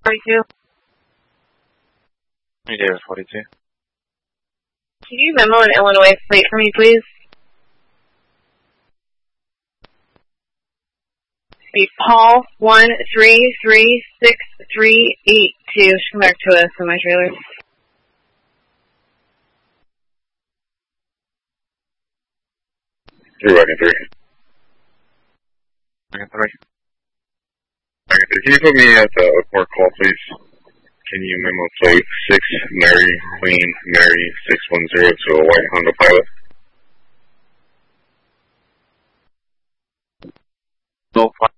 42. Davis 42. Can you memo an Illinois plate for me, please? Be Paul 1336382. Come back to us in my trailer. You're Wagon 3. Wagon 3. Wagon 3. Can you put me at the Oakmore call, please? Can you memo plate 6 Mary Queen Mary 610 to a white Honda Pilot? Golf